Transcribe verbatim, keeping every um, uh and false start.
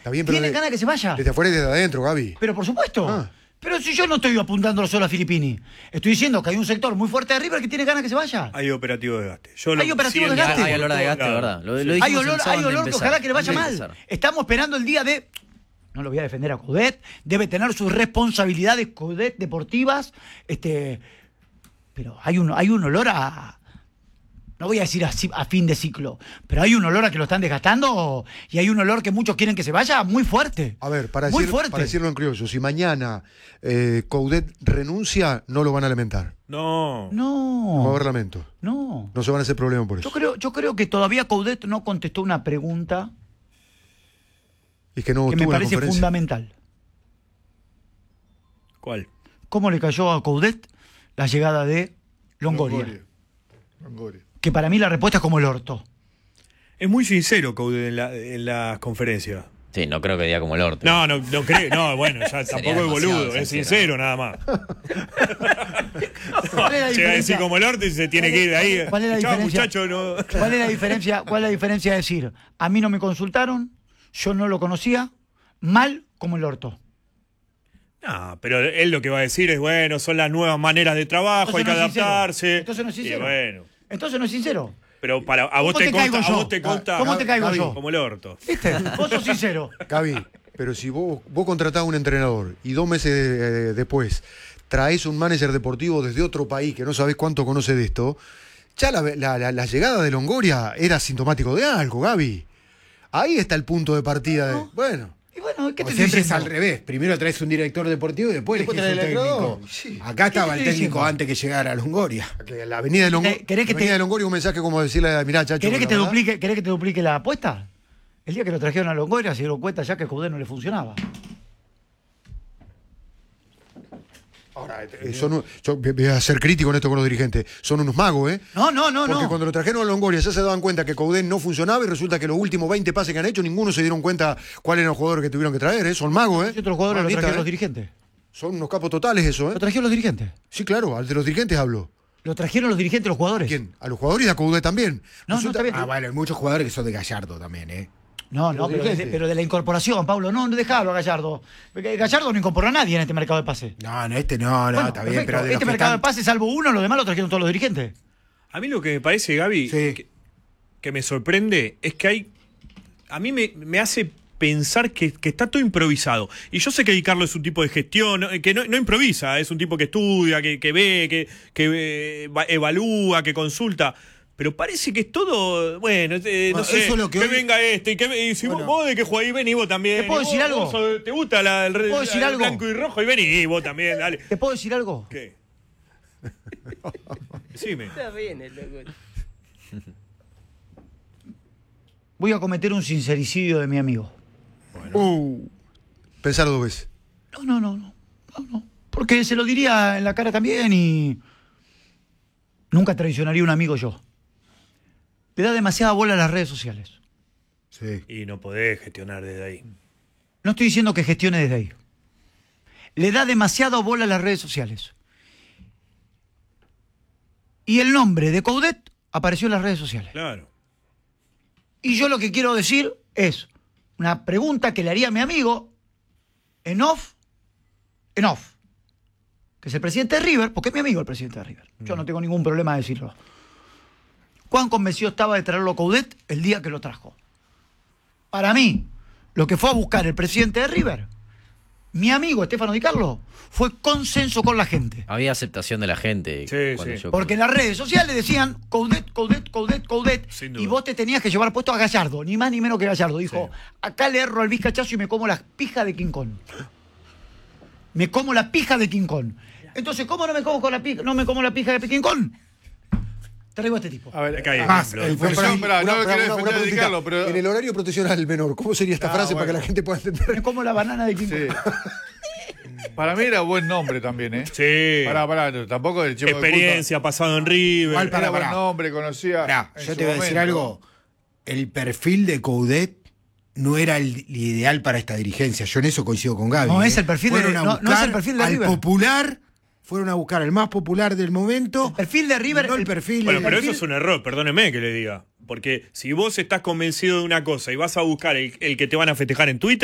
Está bien, pero ¿Tienen de- ganas de que se vaya? Desde afuera y desde adentro, Gaby. Pero por supuesto. Ah. Pero si yo no estoy apuntándolo solo a Filippini. Estoy diciendo que hay un sector muy fuerte de River que tiene ganas de que se vaya. Hay operativo de desgaste. Yo Hay lo operativo siento de desgaste. por Hay olor a todos desgaste, lados. ¿verdad? Lo, Sí. lo Hay dijimos olor, el sábado hay de olor que empezar. ojalá que le vaya Antes de mal. empezar. Estamos esperando el día de... No lo voy a defender a Coudet. Debe tener sus responsabilidades Coudet deportivas. Este, pero hay un, hay un olor a... No voy a decir a, ci- a fin de ciclo, pero hay un olor a que lo están desgastando y hay un olor que muchos quieren que se vaya muy fuerte. A ver, para, muy decir- fuerte. para decirlo en criollo, si mañana eh, Coudet renuncia, no lo van a lamentar. No. No va a No, haber lamento. no. No se van a hacer problema por eso. Yo creo, yo creo que todavía Coudet no contestó una pregunta Es que no que me estuvo en la parece conferencia. fundamental. ¿Cuál? ¿Cómo le cayó a Coudet la llegada de Longoria? Longoria. Longoria. Que para mí la respuesta es como el orto. Es muy sincero Coudet en, la, en las conferencias. Sí, no creo que diga como el orto. No, no, no creo. No, bueno, ya tampoco es boludo. demasiado Es sincero. sincero nada más. ¿Cuál es la Llega a decir diferencia? como el orto y se tiene que ir de ahí. ¿Cuál es la Chao, diferencia? muchacho, no. ¿Cuál es la diferencia? ¿Cuál es la diferencia de decir, a mí no me consultaron, yo no lo conocía, mal como el orto? No, pero él lo que va a decir es, bueno, son las nuevas maneras de trabajo, Entonces hay que no es sincero. adaptarse. Entonces no es Y sincero. bueno, Entonces no es sincero. pero para, a vos ¿Cómo te te caigo consta, a yo? vos te consta ¿Cómo te caigo Gaby, yo? como el orto. ¿Viste? Vos sos sincero. Gaby, pero si vos, vos contratás a un entrenador y dos meses de- después traes un manager deportivo desde otro país que no sabés cuánto conoce de esto, ya la, la- la- la llegada de Longoria era sintomático de algo, Gaby. Ahí está el punto de partida. De, No. bueno, Y bueno, ¿qué O te estoy siempre es diciendo? al revés. Primero traes un director deportivo y después Después elegís un traes el técnico. entrenador. Sí. Acá estaba ¿Qué el te estoy técnico diciendo? antes que llegara a Longoria. que la avenida de Longoria, ¿Querés que la te- avenida de Longoria un mensaje como decirle, mirá, chacho. ¿Querés que, la te verdad, duplique, ¿Querés que te duplique la apuesta? El día que lo trajeron a Longoria se dieron cuenta ya que Coudet no le funcionaba. Ahora, eh, son un- yo voy a ser crítico en esto con los dirigentes. Son unos magos, ¿eh? No, no, no, Porque no. cuando lo trajeron a Longoria ya se daban cuenta que Coudet no funcionaba y resulta que los últimos veinte pases que han hecho, ninguno se dieron cuenta cuáles eran los jugadores que tuvieron que traer, ¿eh? Son magos, ¿eh? Y otros jugadores lo Mamita, trajeron ¿eh? los dirigentes. Son unos capos totales eso, ¿eh? Lo trajeron los dirigentes. Sí, claro, al de los dirigentes hablo. Lo trajeron los dirigentes los jugadores. ¿Quién? A los jugadores y a Coudet también. No, no, Resulta- está bien. Ah, bueno, hay muchos jugadores que son de Gallardo también, ¿eh? No, Los no, pero de, dirigentes. pero de la incorporación, Pablo. No, no dejalo a Gallardo. Porque Gallardo no incorporó a nadie en este mercado de pase. No, no, este no, no, Bueno, está bien, perfecto. pero de los Este que mercado están- de pase, salvo uno, los demás lo trajeron todos los dirigentes. A mí lo que me parece, Gaby, Sí. que, que me sorprende es que hay. A mí me, me hace pensar que, que está todo improvisado. Y yo sé que Di Carlo es un tipo de gestión, ¿no? que no, no improvisa, es un tipo que estudia, que, que ve, que, que eh, va- evalúa, que consulta. Pero parece que es todo, bueno, eh, no Bueno, sé, eso es lo que que hoy- venga este, y, que, y si Bueno. vos, vos de que jugáis, vení vos también. ¿Te puedo y vos- decir algo? vos sos- ¿Te gusta la, el, ¿Te puedo decir el algo? blanco y rojo? Y vení vos también, dale. ¿Te puedo decir algo? ¿Qué? Decime. Está bien el loco. Voy a cometer un sincericidio de mi amigo. Uh, pensar dos veces. No, no, no, no. no, no. Porque se lo diría en la cara también y. Nunca traicionaría a un amigo yo. Le da demasiada bola a las redes sociales. Sí. Y no podés gestionar desde ahí. No estoy diciendo que gestione desde ahí. Le da demasiada bola a las redes sociales. Y el nombre de Coudet apareció en las redes sociales. Claro. Y yo lo que quiero decir es una pregunta que le haría a mi amigo en off, en off, que es el presidente de River, porque es mi amigo el presidente de River. Yo no tengo ningún problema de decirlo. ¿Cuán convencido estaba de traerlo a Coudet el día que lo trajo? Para mí, lo que fue a buscar el presidente de River, mi amigo Estefano Di Carlo, fue consenso con la gente. Había aceptación de la gente. Sí, cuando sí. yo- Porque en las redes sociales decían Coudet, Coudet, Coudet, Coudet. Sin duda. Y vos te tenías que llevar puesto a Gallardo, ni más ni menos que Gallardo. Dijo, acá le erro al vizcachazo y me como la pija de King Kong. Me como la pija de King Kong. Entonces, ¿cómo no me como con la pija, no me como la pija de King Kong? Traigo a este tipo. A ver, Acá hay Más, ejemplos. el Pero Pará, yo, pará, no Una- lo quiero una- una defender de preguntita. Carlos, pero. En el horario protecional menor, ¿cómo sería esta Ah, frase bueno. para que la gente pueda Me entender? como la banana de King Sí. Kong. Para mí era buen nombre también, ¿eh? Sí. Pará, pará, tampoco el chico Experiencia, pasado en River. Igual Era Pará, buen pará. nombre, conocía. Pará, en yo su te voy a decir momento. algo. El perfil de Coudet no era el, el ideal para esta dirigencia. Yo en eso coincido con Gaby. No ¿eh? es el perfil de- Fueron a no- no es buscar el perfil de al River. popular, fueron a buscar al más popular del momento. El perfil de River. No el perfil. Bueno, el pero perfil- eso es un error, perdóneme que le diga. Porque si vos estás convencido de una cosa y vas a buscar el, el que te van a festejar en Twitter,